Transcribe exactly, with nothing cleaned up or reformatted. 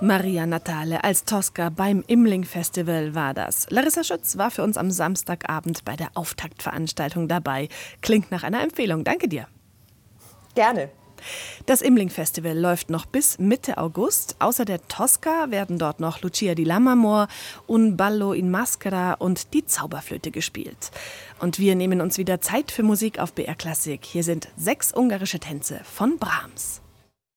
Maria Natale als Tosca beim Imling-Festival war das. Larissa Schütz war für uns am Samstagabend bei der Auftaktveranstaltung dabei. Klingt nach einer Empfehlung. Danke dir. Gerne. Das Imling-Festival läuft noch bis Mitte August. Außer der Tosca werden dort noch Lucia di Lammermoor, Un ballo in maschera und die Zauberflöte gespielt. Und wir nehmen uns wieder Zeit für Musik auf B R Klassik. Hier sind sechs ungarische Tänze von Brahms.